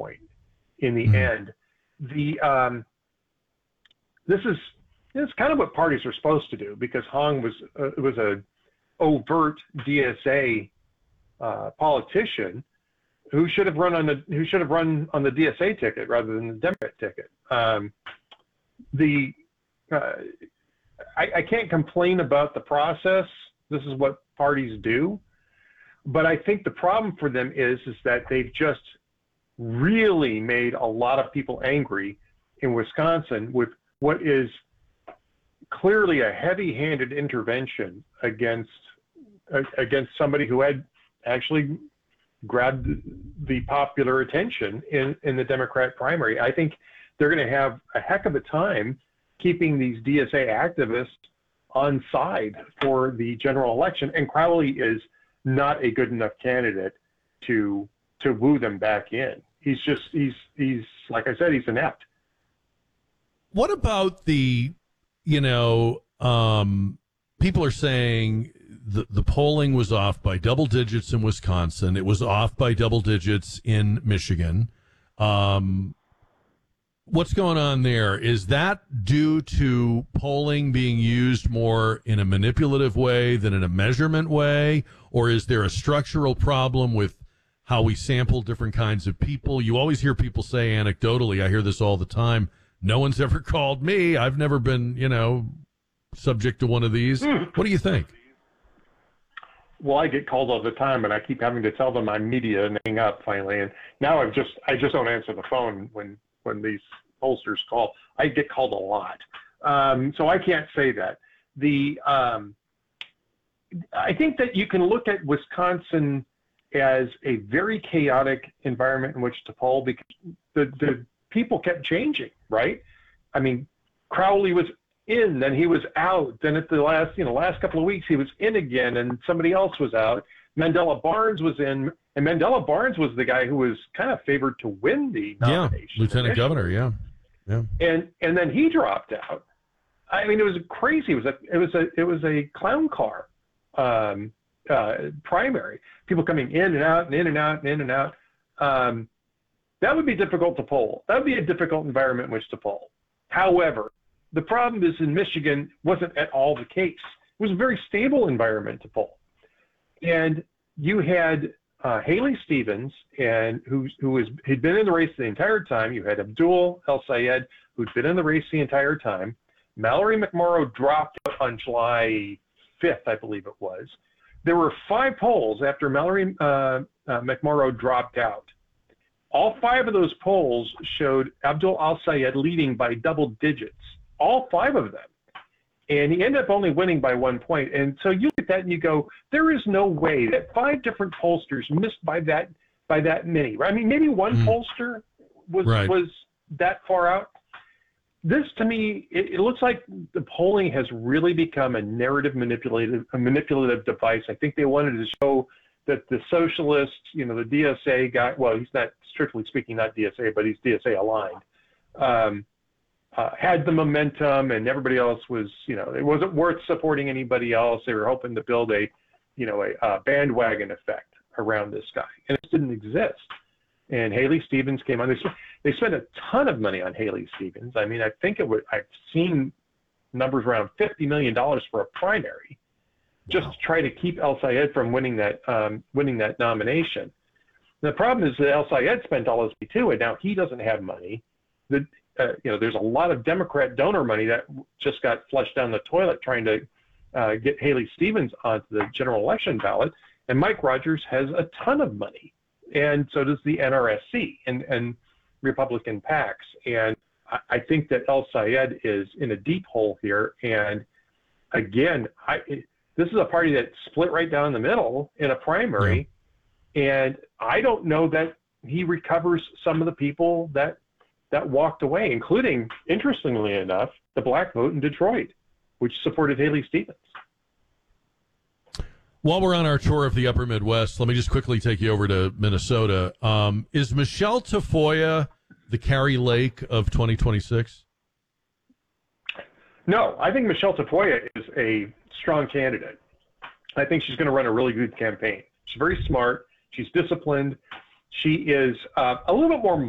point in the end. It's kind of what parties are supposed to do, because Hong was a overt DSA politician who should have run on the DSA ticket rather than the Democrat ticket. I can't complain about the process. This is what parties do. But I think the problem for them is that they've just really made a lot of people angry in Wisconsin with what is clearly a heavy-handed intervention against somebody who had actually grabbed the popular attention in the Democrat primary. I think they're going to have a heck of a time keeping these DSA activists on side for the general election, and Crowley is not a good enough candidate to woo them back in. He's like I said, he's inept. What about the, people are saying the polling was off by double digits in Wisconsin. It was off by double digits in Michigan. What's going on there? Is that due to polling being used more in a manipulative way than in a measurement way? Or is there a structural problem with how we sample different kinds of people? You always hear people say anecdotally, I hear this all the time, no one's ever called me. I've never been, subject to one of these. What do you think? Well, I get called all the time, and I keep having to tell them I'm media and hang up finally. And now I just don't answer the phone when these pollsters call. I get called a lot. So I can't say that. I think that you can look at Wisconsin as a very chaotic environment in which to poll, because the people kept changing, right? I mean, Crowley was in, then he was out. Then at the last couple of weeks, he was in again, and somebody else was out. Mandela Barnes was in, and Mandela Barnes was the guy who was kind of favored to win the nomination. Yeah, lieutenant governor, yeah. And then he dropped out. I mean, it was crazy. It was a clown car primary. People coming in and out and in and out and in and out. That would be difficult to poll. That would be a difficult environment in which to poll. However, the problem is in Michigan wasn't at all the case. It was a very stable environment to poll. And you had Haley Stevens, and who'd been in the race the entire time. You had Abdul El-Sayed, who'd been in the race the entire time. Mallory McMorrow dropped out on July 5th, I believe it was. There were 5 polls after Mallory McMorrow dropped out. All 5 of those polls showed Abdul El-Sayed leading by double digits, all 5 of them. And he ended up only winning by 1 point. And so you look at that and you go, there is no way that 5 different pollsters missed by that many. Right? I mean, maybe one pollster was that far out. This, to me, it looks like the polling has really become a narrative manipulative device. I think they wanted to show that the socialists, the DSA guy, well, he's not strictly speaking, not DSA, but he's DSA aligned, had the momentum, and everybody else was, it wasn't worth supporting anybody else. They were hoping to build a bandwagon effect around this guy, and it didn't exist. And Haley Stevens came on. They spent a ton of money on Haley Stevens. I mean, I've seen numbers around $50 million for a primary, just to try to keep El-Sayed from winning that nomination. The problem is that El-Sayed spent all his money too, and now he doesn't have money. There's a lot of Democrat donor money that just got flushed down the toilet trying to get Haley Stevens onto the general election ballot, and Mike Rogers has a ton of money, and so does the NRSC and Republican PACs. And I think that El-Sayed is in a deep hole here. And again, this is a party that split right down the middle in a primary, and I don't know that he recovers some of the people that walked away, including, interestingly enough, the black vote in Detroit, which supported Haley Stevens. While we're on our tour of the upper Midwest, let me just quickly take you over to Minnesota. Is Michelle Tafoya the Kari Lake of 2026? No, I think Michelle Tafoya is a strong candidate. I think she's going to run a really good campaign. She's very smart. She's disciplined. She is a little bit more